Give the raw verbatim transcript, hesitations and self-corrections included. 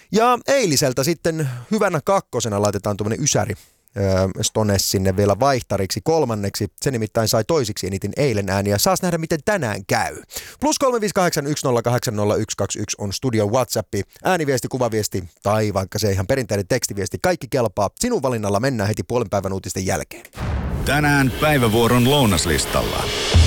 Ja eiliseltä sitten hyvänä kakkosena laitetaan tuommoinen ysäri Stones sinne vielä vaihtariksi kolmanneksi. Se nimittäin sai toisiksi eniten eilen ääniä. Saas nähdä, miten tänään käy. Plus kolme viisi kahdeksan yksi nolla kahdeksan nolla yksi kaksi yksi on studion WhatsApp. Ääniviesti, kuvaviesti tai vaikka se ihan perinteinen tekstiviesti. Kaikki kelpaa. Sinun valinnalla mennään heti puolen päivän uutisten jälkeen. Tänään päivävuoron lounaslistalla.